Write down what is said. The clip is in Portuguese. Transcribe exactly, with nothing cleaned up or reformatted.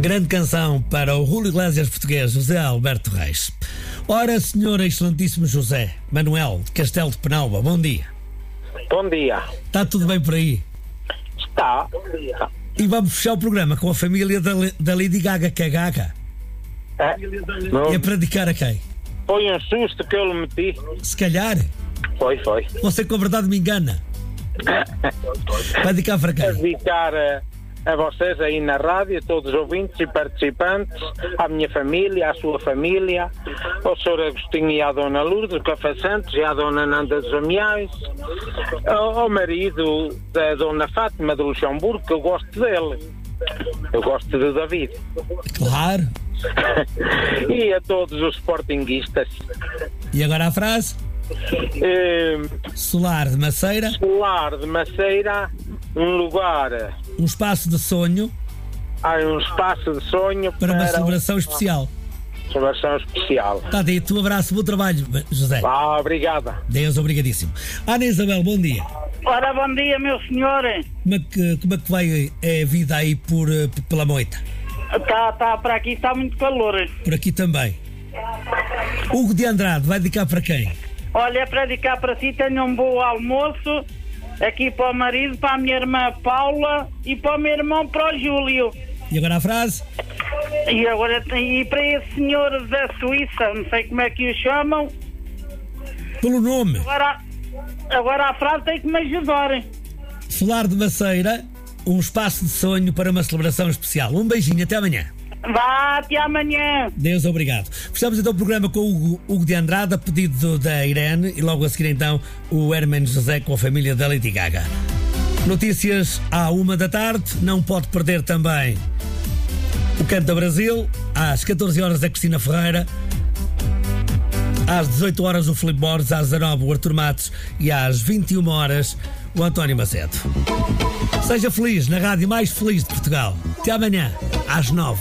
Grande canção para o Júlio Iglesias português, José Alberto Reis. Ora, senhor excelentíssimo José Manuel de Castelo de Penalva, bom dia. Bom dia. Está tudo bem por aí? Está. E vamos fechar o programa com a família da, da Lady Gaga, que é Gaga. É? E a predicar a quem? Foi um susto que eu lhe meti. Se calhar. Foi, foi. Você com a verdade me engana. Vai dedicar para quem? A dedicar a, a vocês aí na rádio, a todos os ouvintes e participantes, à minha família, à sua família, ao senhor Agostinho e à dona Lourdes, do Café Santos, e à dona Nanda dos Amiais, ao, ao marido da dona Fátima de Luxemburgo, que eu gosto dele. Eu gosto de David. Claro. E a todos os sportinguistas. E agora a frase? Eh, Solar de Maceira. Solar de Maceira, um lugar, um espaço de sonho. Há um espaço de sonho para, para uma celebração especial. Celebração especial. Está dito, um abraço, bom trabalho, José. Ah, obrigada. Deus, obrigadíssimo. Ana Isabel, bom dia. Ora, bom dia, meu senhor. Como é que, como é que vai a vida aí por, pela moita? Está, está, para aqui está muito calor. Por aqui também. Hugo de Andrade, vai dedicar para quem? Olha, para dedicar para si, tenho um bom almoço aqui para o marido, para a minha irmã Paula e para o meu irmão, para o Júlio. E agora a frase? E agora e para esse senhor da Suíça, não sei como é que o chamam. Pelo nome. Agora, agora a frase tem que me ajudar. Solar de Maceira, um espaço de sonho para uma celebração especial. Um beijinho, até amanhã. Vá, até amanhã. Deus, obrigado. Fechamos então o programa com o Hugo, Hugo de Andrade, a pedido da Irene, e logo a seguir então o Hermano José com a família da Lady Gaga. Notícias à uma da tarde, não pode perder também o Canta Brasil, às catorze horas a Cristina Ferreira, às dezoito horas o Filipe Borges, às dezanove o Artur Matos e às vinte e uma horas o António Macedo. Seja feliz na rádio mais feliz de Portugal. Até amanhã, às nove.